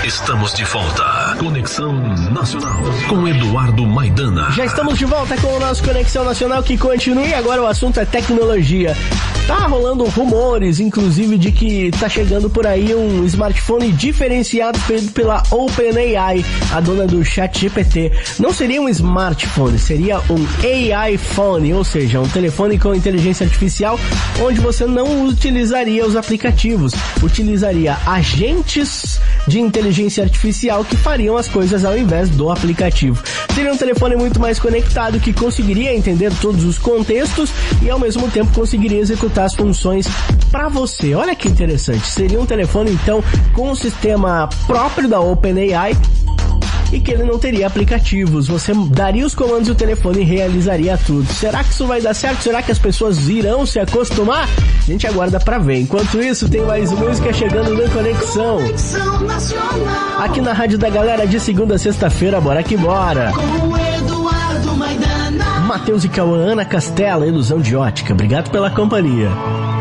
Estamos de volta. Conexão Nacional com Eduardo Maidana. Já estamos de volta com o nosso Conexão Nacional, que continua, e agora o assunto é tecnologia. Tá rolando rumores, inclusive, de que tá chegando por aí um smartphone diferenciado feito pela OpenAI, a dona do ChatGPT. Não seria um smartphone, seria um AI phone, ou seja, um telefone com inteligência artificial, onde você não utilizaria os aplicativos, utilizaria agentes de inteligência artificial que fariam as coisas ao invés do aplicativo. Seria um telefone muito mais conectado, que conseguiria entender todos os contextos e ao mesmo tempo conseguiria executar as funções para você. Olha que interessante. Seria um telefone então com um sistema próprio da OpenAI e que ele não teria aplicativos. Você daria os comandos e o telefone realizaria tudo. Será que isso vai dar certo? Será que as pessoas irão se acostumar? A gente aguarda pra ver. Enquanto isso, tem mais música chegando no Conexão. Aqui na Rádio da Galera, de segunda a sexta-feira, bora que bora. Com Eduardo Maidana. Matheus e Cauã, Ana Castela, Ilusão de Ótica. Obrigado pela companhia.